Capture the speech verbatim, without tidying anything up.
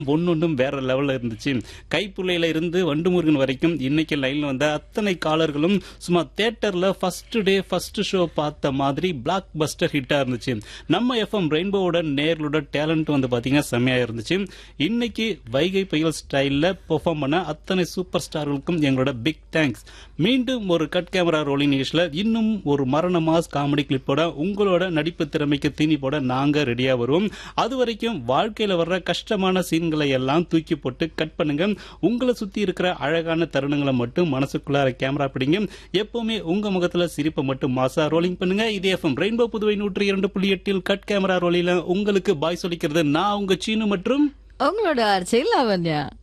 ஒன்னொன்றும் வேற லெவல்ல இருந்துச்சு. கைப்புள்ளையில இருந்து வண்டுமுருகன் வரைக்கும் இன்னைக்கு லைன்ல வந்த அத்தனை காலர்களும் சும்மா தியேட்டர்ல ஃபர்ஸ்ட் டே ஃபர்ஸ்ட் ஷோ பார்த்த மாதிரி பிளாக் பஸ்டர் ஹிட்டா இருந்துச்சு. நம்ம எஃப்எம் ரெயின்போவோட நேர்களோட டேலண்ட் வந்து பாத்தீங்கன்னா செம்மையா இருந்துச்சு. இன்னைக்கு வைகை புயல் ஸ்டைல்ல பெர்ஃபார்ம் பண்ண அத்தனை சூப்பர் ஸ்டார்களுக்கும் எங்களோட பிக் தேங்க்ஸ். மீண்டும் ஒரு கட் கேமரா ரோலிங் நிகழ்ச்சியில இன்னும் ஒரு மரண மாஸ் காமெடி கிளிப்போட உங்களோட நடிப்பு திறமைக்கு தீனி போட நாங்க ரெடியா வருவோம். அது வரைக்கும் வாழ்க்கையில வர்ற கஷ்டமான சீன்களை எல்லாம் தூக்கி போட்டு கட் பண்ணுங்க. உங்களை சுத்தி இருக்கிற அழகான தருணங்களை மட்டும் மனசுக்குள்ளார கேமரா பிடிங்க. எப்பவுமே உங்க முகத்துல சிரிப்பை மட்டும் மாசா ரோலிங் பண்ணுங்க. இது எஃப்எம் ரெயின்போ புதுவை நூற்றி இரண்டு புள்ளி எட்டில் கட் கேமரா ரோலில உங்களுக்கு பாய் சொல்லிக்கிறது நான் உங்க சீனு மற்றும் உங்களோட ஆர்ச்சை லாவண்யா.